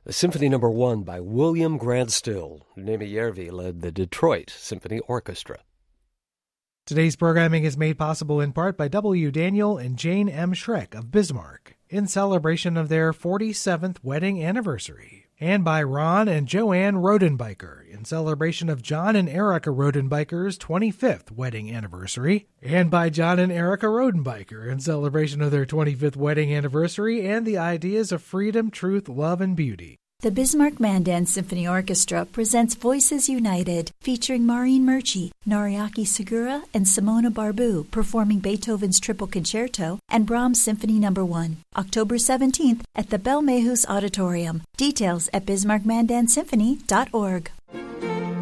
Symphony No. 1 by William Grant Still. Nemyervi led the Detroit Symphony Orchestra. Today's programming is made possible in part by W. Daniel and Jane M. Schreck of Bismarck in celebration of their 47th wedding anniversary, and by Ron and Joanne Rodenbiker in celebration of John and Erica Rodenbiker's 25th wedding anniversary, and by John and Erica Rodenbiker in celebration of their 25th wedding anniversary and the ideas of freedom, truth, love, and beauty. The Bismarck Mandan Symphony Orchestra presents Voices United, featuring Maureen Murchie, Noriaki Segura, and Simona Barbu performing Beethoven's Triple Concerto and Brahms Symphony No. 1, October 17th at the Belmehus Auditorium. Details at bismarckmandansymphony.org.